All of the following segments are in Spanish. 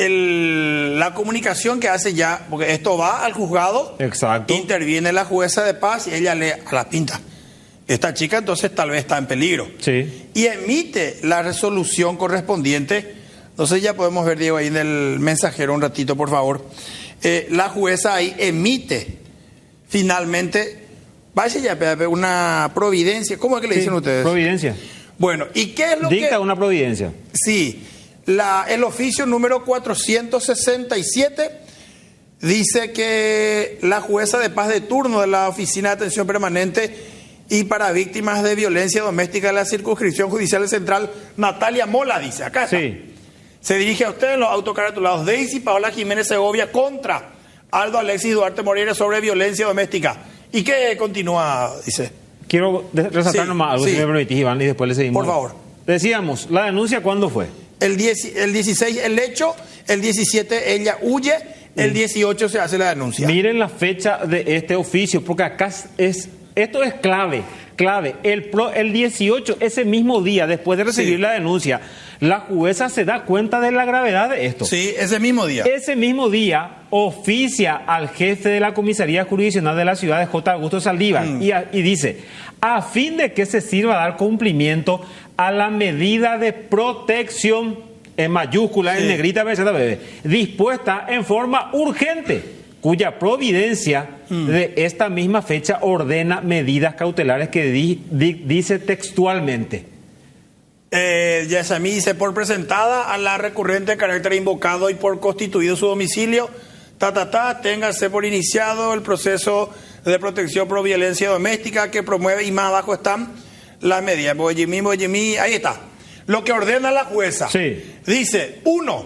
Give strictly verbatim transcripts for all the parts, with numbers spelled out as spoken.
el, la comunicación que hace ya, porque esto va al juzgado, exacto, interviene la jueza de paz y ella lee a la pinta. Esta chica entonces tal vez está en peligro. Sí. Y emite la resolución correspondiente. Entonces ya podemos ver, Diego, ahí en el mensajero un ratito, por favor. Eh, la jueza ahí emite finalmente, vaya ya, una providencia. ¿Cómo es que le sí, dicen ustedes? Providencia. Bueno, ¿y qué es lo Dicta que...? Dicta una providencia. Sí. La, el oficio número cuatrocientos sesenta y siete dice que la jueza de paz de turno de la Oficina de Atención Permanente y para Víctimas de Violencia Doméstica de la Circunscripción Judicial Central, Natalia Mola, dice, acá está. Sí. Se dirige a usted en los autocaratulados Daisy Paola Jiménez Segovia contra Aldo Alexis Duarte Moreira sobre violencia doméstica. ¿Y qué continúa? Dice. Quiero resaltar sí, nomás algo, sí, si me permitís, Iván, y después le seguimos. Por favor. Decíamos, ¿la denuncia cuándo fue? El, diez, el dieciséis el hecho, el diecisiete ella huye, el dieciocho se hace la denuncia. Miren la fecha de este oficio, porque acá es, esto es clave, clave. El, pro, el dieciocho, ese mismo día, después de recibir sí. la denuncia, la jueza se da cuenta de la gravedad de esto. Sí, ese mismo día. Ese mismo día oficia al jefe de la Comisaría Jurisdiccional de la ciudad de J. Augusto Saldívar mm. y, a, y dice, a fin de que se sirva a dar cumplimiento a la medida de protección, en mayúscula, sí. en negrita, bebé, dispuesta en forma urgente, cuya providencia mm. de esta misma fecha ordena medidas cautelares que di, di, dice textualmente. Eh, Yasamí dice, por presentada a la recurrente de carácter invocado y por constituido su domicilio, ta, ta, ta, téngase por iniciado el proceso de protección por violencia doméstica que promueve, y más abajo están las medidas. Ahí está. Lo que ordena la jueza. Sí. Dice, uno,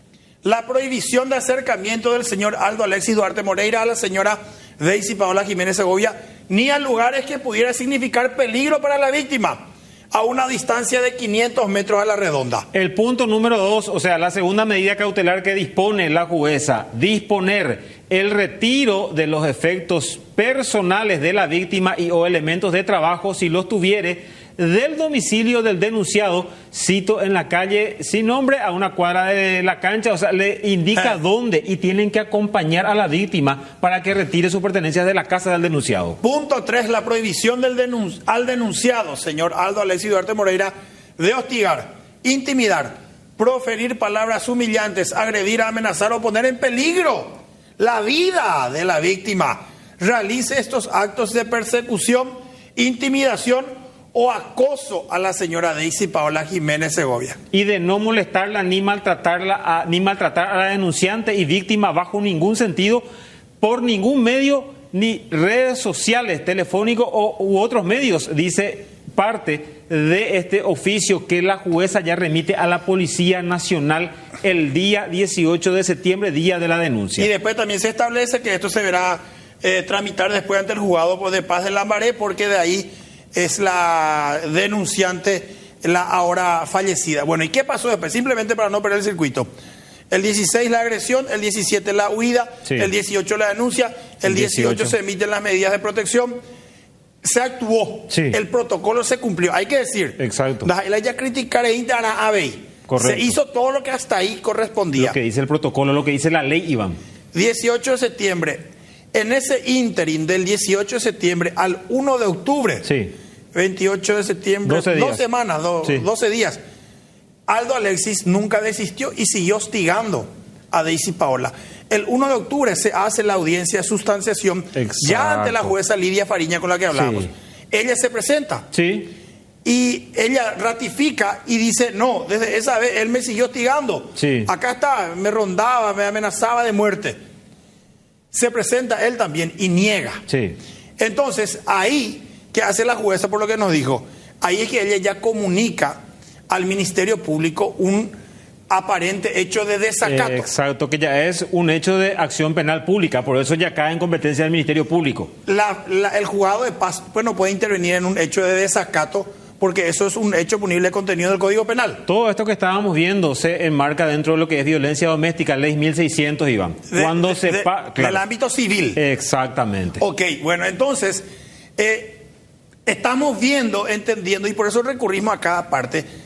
la prohibición de acercamiento del señor Aldo Alexis Duarte Moreira a la señora Daisy Paola Jiménez Segovia, ni a lugares que pudiera significar peligro para la víctima, a una distancia de quinientos metros a la redonda. El punto número dos, o sea, la segunda medida cautelar que dispone la jueza, disponer el retiro de los efectos personales de la víctima y o elementos de trabajo, si los tuviere, del domicilio del denunciado, cito, en la calle sin nombre, a una cuadra de la cancha, o sea, le indica eh. dónde, y tienen que acompañar a la víctima para que retire sus pertenencias de la casa del denunciado. Punto tres, la prohibición del denunci- al denunciado, señor Aldo Alexis Duarte Moreira, de hostigar, intimidar, proferir palabras humillantes, agredir, amenazar o poner en peligro la vida de la víctima, realice estos actos de persecución, intimidación o acoso a la señora Daisy Paola Jiménez Segovia. Y de no molestarla ni maltratarla a, ni maltratar a la denunciante y víctima bajo ningún sentido, por ningún medio, ni redes sociales, telefónicos o, u otros medios, dice parte de este oficio que la jueza ya remite a la Policía Nacional el día dieciocho de septiembre, día de la denuncia. Y después también se establece que esto se verá eh, tramitar después ante el juzgado de paz de Lambaré, porque de ahí es la denunciante, la ahora fallecida. Bueno, ¿y qué pasó después? Simplemente para no perder el circuito. El dieciséis la agresión, el diecisiete la huida, sí. el dieciocho la denuncia, el, el dieciocho, dieciocho se emiten las medidas de protección, se actuó, sí. el protocolo se cumplió. Hay que decir, exacto. La ya criticar a se hizo todo lo que hasta ahí correspondía. Lo que dice el protocolo, lo que dice la ley, Iván. dieciocho de septiembre, en ese ínterin del dieciocho de septiembre al uno de octubre, sí. veintiocho de septiembre, doce días. dos semanas, do, sí. doce días, Aldo Alexis nunca desistió y siguió hostigando a Daisy Paola. El uno de octubre se hace la audiencia de sustanciación, exacto. ya ante la jueza Lidia Fariña con la que hablábamos. Sí. Ella se presenta. Sí. Y ella ratifica y dice, no, desde esa vez él me siguió hostigando. Sí. Acá está, me rondaba, me amenazaba de muerte. Se presenta él también y niega. Sí. Entonces, ahí, ¿qué hace la jueza por lo que nos dijo? Ahí es que ella ya comunica al Ministerio Público un aparente hecho de desacato. Eh, exacto, que ya es un hecho de acción penal pública, por eso ya cae en competencia del Ministerio Público. La, la, el juzgado de paz pues, no puede intervenir en un hecho de desacato, porque eso es un hecho punible de contenido del Código Penal. Todo esto que estábamos viendo se enmarca dentro de lo que es violencia doméstica, ley mil seiscientos, Iván. De, Cuando de, se de, pa- claro. Del ámbito civil. Exactamente. Ok, bueno, entonces, eh, estamos viendo, entendiendo, y por eso recurrimos a cada parte